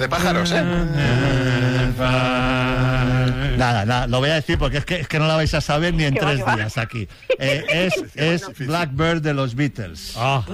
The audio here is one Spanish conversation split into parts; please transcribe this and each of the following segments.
de pájaros, ¿eh? Nada, lo voy a decir porque es que no la vais a saber ni en 3 días aquí. Es Blackbird de los Beatles. No.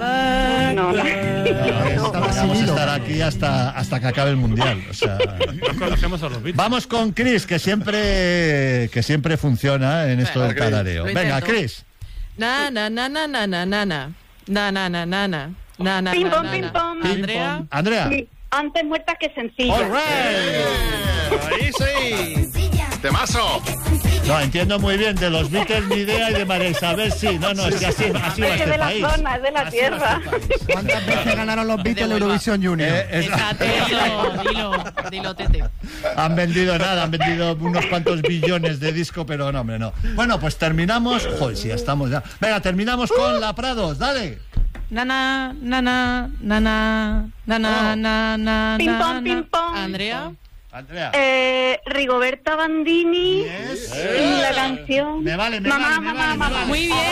Vamos a estar aquí hasta que acabe el Mundial. O sea, No conocemos a los Beatles. vamos con Chris, que siempre funciona en esto del tarareo. Venga, Chris. Na na na na na na na na na na na na na na na. Pim pom, pim pom. Andrea. Andrea. Sí, antes muerta que sencilla. All right. Ahí sí. ¡Temazo! No, entiendo muy bien de los Beatles ni idea y de María Isabel sí. No, es que así va Es este de la país. zona, es de la Así tierra. va este país. ¿Cuántas veces ganaron los Beatles el Eurovision Junior? Exacto, dilo, Tete. Han vendido nada, han vendido unos cuantos billones de disco, pero no, hombre, no. Bueno, pues terminamos. Joder, sí, ya estamos ya. Venga, terminamos con la Prados, dale. Nana, nana, nana, nana, nana, Pim pom, pim pom. Andrea. Andrea. Rigoberta Bandini. Yes. Y la canción. Me vale, Mamá. Muy bien.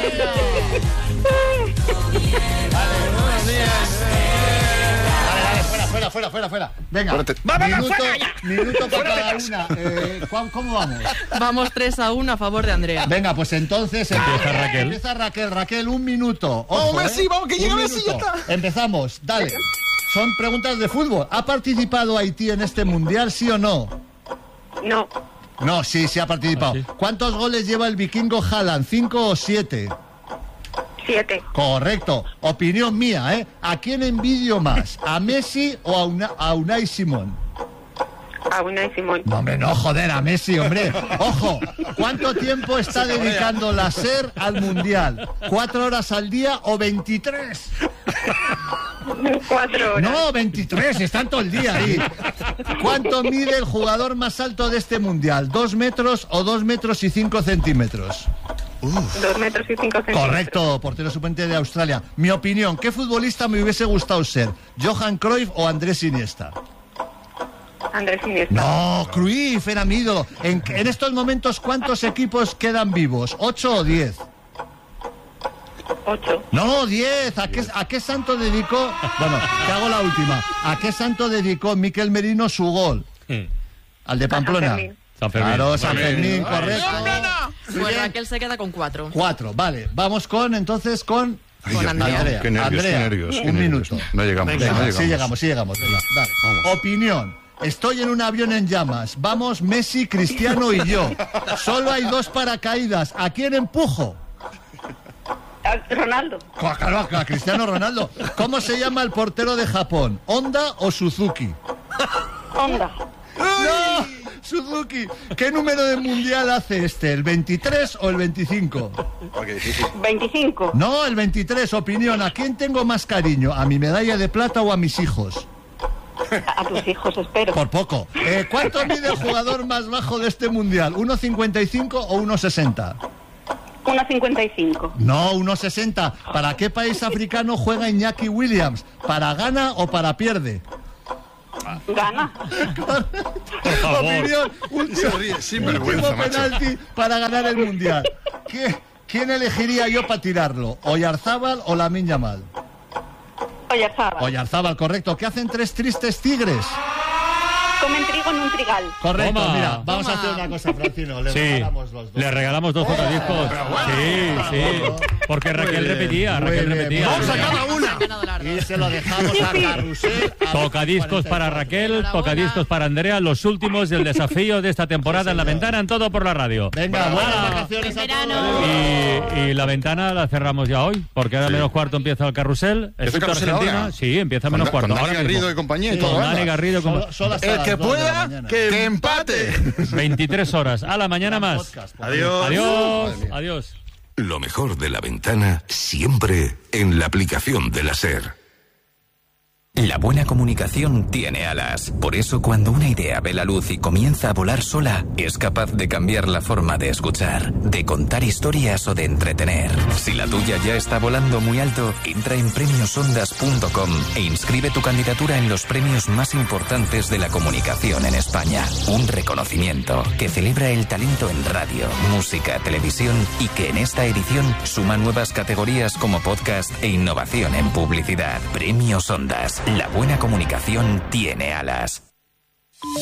Dale, fuera. Venga, ¡Vámonos, minuto para cada una. ¿Cómo vamos? Vamos 3-1 a favor de Andrea. Venga, pues entonces Empieza Raquel. Empieza Raquel, 1 minuto. Vamos, Ojo, Messi, vamos, que llega Un Messi, minuto. ya está. Empezamos, dale. Son preguntas de fútbol. ¿Ha participado Haití en este mundial, sí o no? No. No, sí ha participado. Sí. ¿Cuántos goles lleva el vikingo Haaland? ¿5 o 7? 7. Correcto. Opinión mía, ¿eh? ¿A quién envidio más? ¿A Messi o a Unai Simón? A Unai Simón. No, hombre, no, joder, a Messi, hombre. Ojo, ¿cuánto tiempo está dedicando la SER al Mundial? ¿4 horas al día o 23? 4 horas. No, 23, están todo el día ahí. ¿Cuánto mide el jugador más alto de este Mundial? ¿2 metros o 2 metros y 5 centímetros? 2 metros y 5 centímetros. Correcto, portero suplente de Australia. Mi opinión, ¿qué futbolista me hubiese gustado ser? ¿Johan Cruyff o Andrés Iniesta? Andrés Iniesta. No, Cruyff era mi ídolo. En estos momentos, ¿cuántos equipos quedan vivos? ¿8 o 10? 8. No, 10. ¿A qué santo dedicó? Bueno, te hago la última. ¿A qué santo dedicó Miquel Merino su gol? ¿Al de Pamplona? San Fermín. Claro, San Fermín, correcto. Pues Raquel se queda con 4. 4, vale. Vamos entonces con Andrea. Qué nervios. Un minuto. No llegamos. Venga, sí llegamos. Venga, dale. Opinión. Estoy en un avión en llamas. Vamos Messi, Cristiano y yo. Solo hay 2 paracaídas. ¿A quién empujo? Ronaldo. Claro, a Cristiano Ronaldo. ¿Cómo se llama el portero de Japón? ¿Honda o Suzuki? Honda. ¡No! Suzuki. ¿Qué número de mundial hace este? ¿El 23 o el 25? 25. No, el 23. Opinión. ¿A quién tengo más cariño? ¿A mi medalla de plata o a mis hijos? A tus hijos, espero. Por poco. ¿Cuánto mide el jugador más bajo de este mundial? ¿1,55 o 1,60? 1,55. No, 1,60. ¿Para qué país africano juega Iñaki Williams? ¿Para gana o para pierde? Gana. Por favor. Opinión. Último penalti para ganar el mundial. ¿Quién elegiría yo para tirarlo? ¿Oyarzábal o Lamine Yamal? Oyarzábal, correcto. ¿Qué hacen 3 tristes tigres? Comen trigo en un trigal. Correcto, Toma. mira, vamos a hacer una cosa, Francino. Le regalamos los 2. Le regalamos 2 tocadiscos. Sí. Porque Raquel repetía. Vamos a cada una. Y se lo dejamos a Carrusel. Tocadiscos para Raquel, tocadiscos para Andrea, los últimos del desafío de esta temporada en La Ventana, en Todo por la Radio. Venga, buenas vacaciones a todos. Y La Ventana la cerramos ya hoy, porque ahora menos cuarto empieza el carrusel. ¿Empieza el carrusel Argentina, ahora? sí, empieza menos cuarto. Con Dani ahora Garrido mismo. y compañía y Sí. todo. Con anda. Dani Garrido. Solo hasta El las que 2 de la pueda, mañana. que empate. 23 horas. A la mañana más. Podcast, Adiós. Adiós. Madre mía. Adiós. Lo mejor de La Ventana siempre en la aplicación de la SER. La buena comunicación tiene alas. Por eso, cuando una idea ve la luz y comienza a volar sola, es capaz de cambiar la forma de escuchar, de contar historias o de entretener. Si la tuya ya está volando muy alto, entra en premiosondas.com e inscribe tu candidatura en los premios más importantes de la comunicación en España. Un reconocimiento que celebra el talento en radio, música, televisión y que en esta edición suma nuevas categorías como podcast e innovación en publicidad. Premios Ondas. La buena comunicación tiene alas.